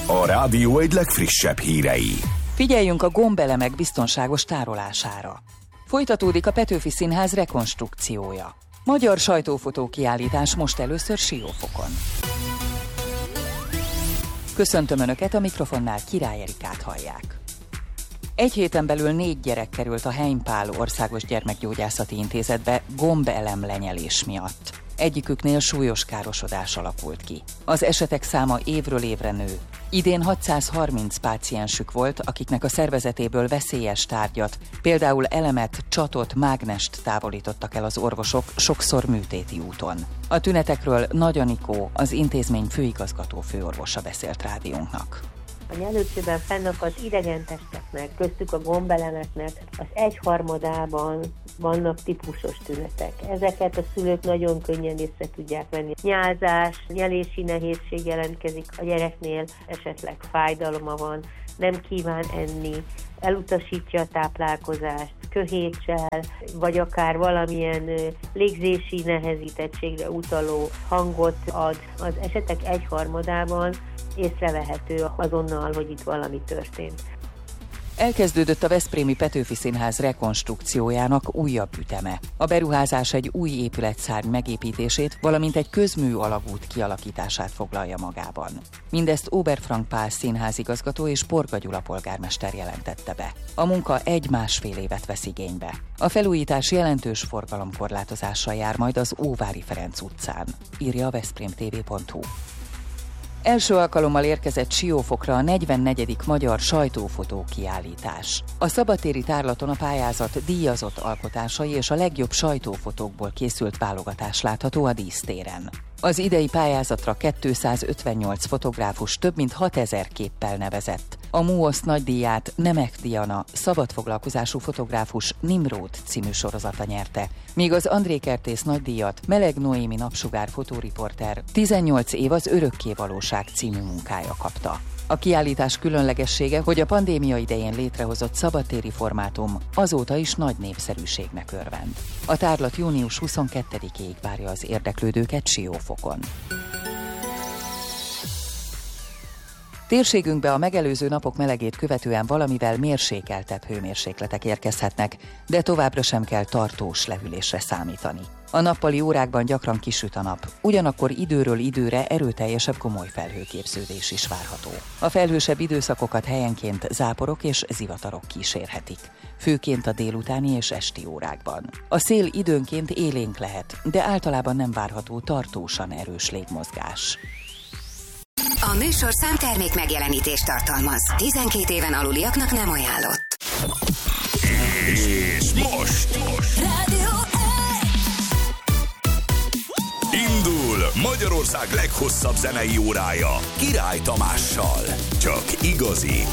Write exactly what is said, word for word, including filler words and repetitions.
A rádió egy legfrissebb hírei. Figyeljünk a gombelemek biztonságos tárolására. Folytatódik a Petőfi Színház rekonstrukciója. Magyar sajtófotókiállítás most először Siófokon. Köszöntöm Önöket, a mikrofonnál Király Erikát hallják. Egy héten belül négy gyerek került a Heimpál Országos Gyermekgyógyászati Intézetbe gombelem lenyelés miatt. Egyiküknél súlyos károsodás alakult ki. Az esetek száma évről évre nő. Idén hatszázharminc páciensük volt, akiknek a szervezetéből veszélyes tárgyat, például elemet, csatot, mágnest távolítottak el az orvosok, sokszor műtéti úton. A tünetekről Nagy Anikó, az intézmény főigazgató főorvosa beszélt rádiónknak. A nyelőcsőben fennakadt idegen testeknek, köztük a gombelemeknek az egyharmadában vannak típusos tünetek. Ezeket a szülők nagyon könnyen észre tudják venni. Nyálzás, nyelési nehézség jelentkezik a gyereknél, esetleg fájdaloma van, nem kíván enni, elutasítja a táplálkozást, köhétsel, vagy akár valamilyen légzési nehezítettségre utaló hangot ad. Az esetek egyharmadában észrevehető azonnal, hogy itt valami történt. Elkezdődött a veszprémi Petőfi Színház rekonstrukciójának újabb üteme. A beruházás egy új épületszárny megépítését, valamint egy közmű alagút kialakítását foglalja magában. Mindezt Oberfrank Pál színházigazgató és Porga Gyula polgármester jelentette be. A munka egy-másfél évet vesz igénybe. A felújítás jelentős forgalomkorlátozással jár majd az Óvári Ferenc utcán, írja a veszprém té vé pont hú. Első alkalommal érkezett Siófokra a negyvennegyedik Magyar Sajtófotókiállítás. A szabadtéri tárlaton a pályázat díjazott alkotásai és a legjobb sajtófotókból készült válogatás látható a dísztéren. Az idei pályázatra kétszázötvennyolc fotográfus több mint hatezer képpel nevezett. A MUOSZ nagydíját Nemek Diana szabadfoglalkozású fotográfus Nimród című sorozata nyerte, míg az André Kertész nagydíjat Meleg Noémi napsugár fotóriporter tizennyolc év az örökké valóság című munkája kapta. A kiállítás különlegessége, hogy a pandémia idején létrehozott szabadtéri formátum azóta is nagy népszerűségnek örvend. A tárlat június huszonkettedikéig várja az érdeklődőket Siófokon. Térségünkbe a megelőző napok melegét követően valamivel mérsékeltebb hőmérsékletek érkezhetnek, de továbbra sem kell tartós lehűlésre számítani. A nappali órákban gyakran kisüt a nap, ugyanakkor időről időre erőteljesebb gomoly felhőképződés is várható. A felhősebb időszakokat helyenként záporok és zivatarok kísérhetik, főként a délutáni és esti órákban. A szél időnként élénk lehet, de általában nem várható tartósan erős légmozgás. A műsorszám termék megjelenítést tartalmaz. tizenkét éven aluliaknak nem ajánlott. És most, most. Rádió indul Magyarország leghosszabb zenei órája Király Tamással. Csak igazi,